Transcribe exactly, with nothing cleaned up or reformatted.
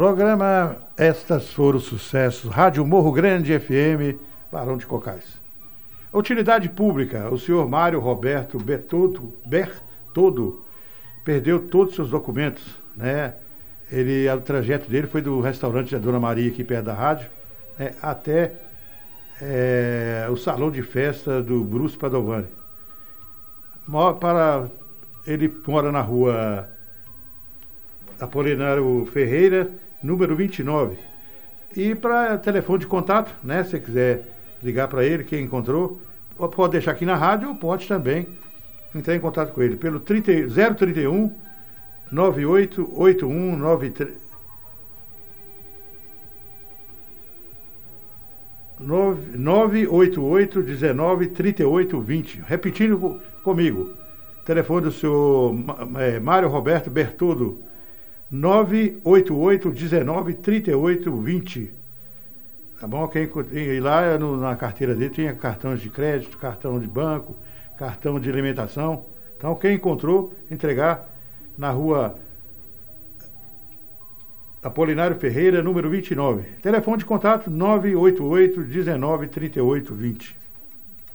Programa Estas Foram Sucessos, Rádio Morro Grande F M, Barão de Cocais. Utilidade Pública, o senhor Mário Roberto Bertoldo, Bertoldo perdeu todos os seus documentos, né? Ele, o trajeto dele foi do restaurante da Dona Maria, aqui perto da rádio, né, até é, o salão de festa do Bruce Padovani. Para, ele mora na rua Apolinário Ferreira, número vinte e nove. E para telefone de contato, né? Se você quiser ligar para ele, quem encontrou, pode deixar aqui na rádio ou pode também entrar em contato com ele pelo trinta, zero trinta e um, nove oito oito um nove três nove oito oito um nove três oito dois zero. Repetindo comigo, telefone do senhor é, Mário Roberto Bertoldo, nove oito oito um nove três oito dois zero. Tá bom? Quem, e lá no, na carteira dele tinha cartão de crédito, cartão de banco, cartão de alimentação. Então, quem encontrou, entregar na rua Apolinário Ferreira, número vinte e nove. Telefone de contato nove oito oito um nove três oito dois zero.